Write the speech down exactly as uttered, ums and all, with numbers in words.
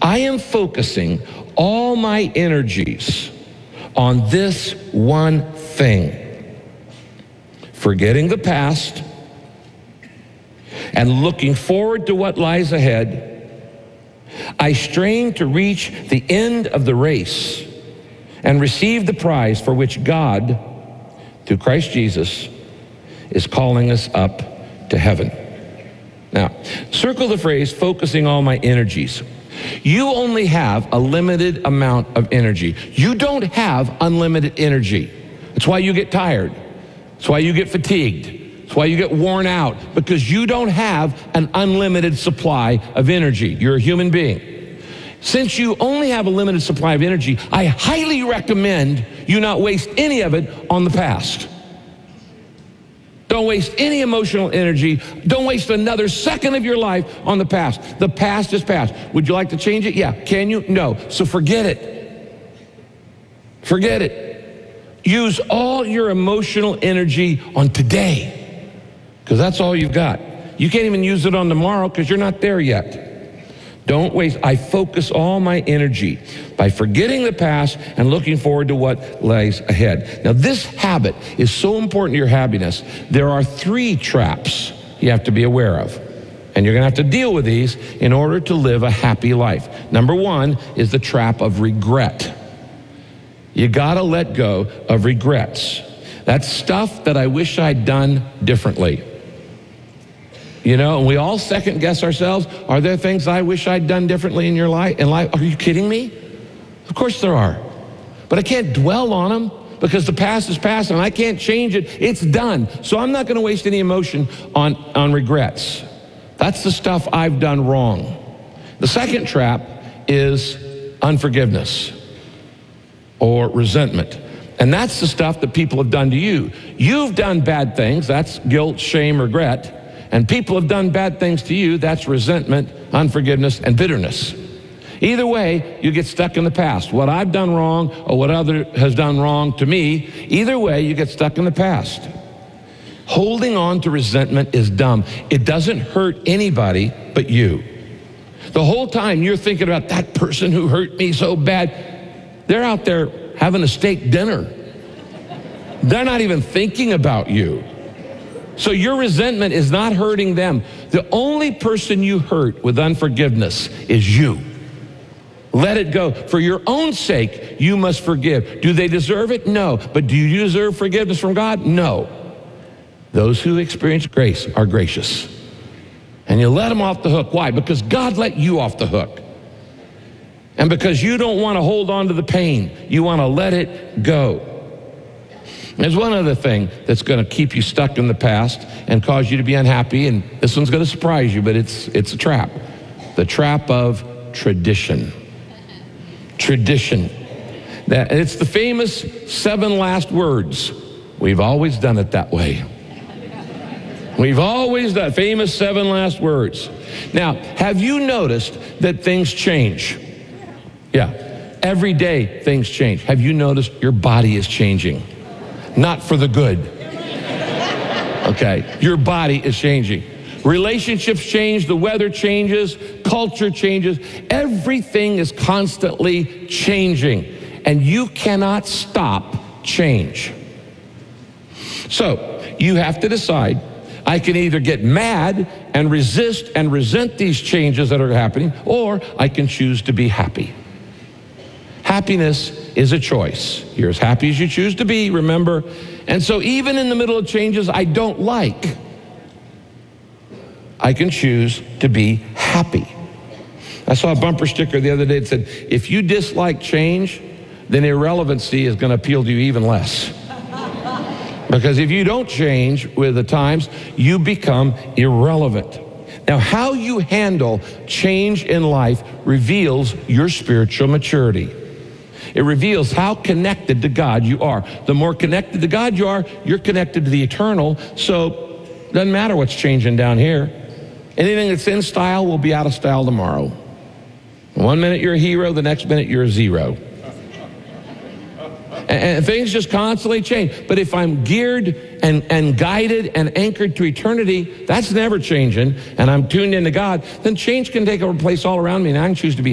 I am focusing all my energies on this one thing. Forgetting the past and looking forward to what lies ahead, I strain to reach the end of the race and receive the prize for which God, through Christ Jesus, is calling us up to heaven. Now, circle the phrase, focusing all my energies. You only have a limited amount of energy. You don't have unlimited energy. That's why you get tired. That's why you get fatigued. That's why you get worn out, because you don't have an unlimited supply of energy. You're a human being. Since you only have a limited supply of energy, I highly recommend you not waste any of it on the past. Don't waste any emotional energy. Don't waste another second of your life on the past. The past is past. Would you like to change it? Yeah. Can you? No. So forget it. Forget it. Use all your emotional energy on today, because that's all you've got. You can't even use it on tomorrow because you're not there yet. Don't waste. I focus all my energy by forgetting the past and looking forward to what lies ahead. Now, this habit is so important to your happiness. There are three traps you have to be aware of, and you're going to have to deal with these in order to live a happy life. Number one is the trap of regret. You got to let go of regrets. That's stuff that I wish I'd done differently. You know, and we all second guess ourselves. Are there things I wish I'd done differently in your life? In life? Are you kidding me? Of course there are. But I can't dwell on them because the past is past and I can't change it. It's done. So I'm not going to waste any emotion on, on regrets. That's the stuff I've done wrong. The second trap is unforgiveness or resentment. And that's the stuff that people have done to you. You've done bad things. That's guilt, shame, regret. And people have done bad things to you. That's resentment, unforgiveness, and bitterness. Either way, you get stuck in the past. What I've done wrong or what other has done wrong to me, either way, you get stuck in the past. Holding on to resentment is dumb. It doesn't hurt anybody but you. The whole time you're thinking about that person who hurt me so bad, they're out there having a steak dinner. They're not even thinking about you. So your resentment is not hurting them. The only person you hurt with unforgiveness is you. Let it go. For your own sake, you must forgive. Do they deserve it? No. But do you deserve forgiveness from God? No. Those who experience grace are gracious. And you let them off the hook. Why? Because God let you off the hook. And because you don't want to hold on to the pain, you want to let it go. There's one other thing that's going to keep you stuck in the past and cause you to be unhappy, and this one's going to surprise you, but it's it's a trap. The trap of tradition. Tradition. That, it's the famous seven last words. We've always done it that way. We've always done famous seven last words. Now, have you noticed that things change? Yeah. Every day things change. Have you noticed your body is changing? Not for the good. Okay, your body is changing. Relationships change, the weather changes, culture changes. Everything is constantly changing, and you cannot stop change. So you have to decide, I can either get mad and resist and resent these changes that are happening, or I can choose to be happy. Happiness is a choice. You're as happy as you choose to be, remember? And so even in the middle of changes I don't like, I can choose to be happy. I saw a bumper sticker the other day that said, if you dislike change, then irrelevancy is going to appeal to you even less. Because if you don't change with the times, you become irrelevant. Now, how you handle change in life reveals your spiritual maturity. It reveals how connected to God you are. The more connected to God you are, you're connected to the eternal. So it doesn't matter what's changing down here. Anything that's in style will be out of style tomorrow. One minute you're a hero, the next minute you're a zero. And, and things just constantly change. But if I'm geared and, and guided and anchored to eternity, that's never changing, and I'm tuned into God, then change can take over place all around me, and I can choose to be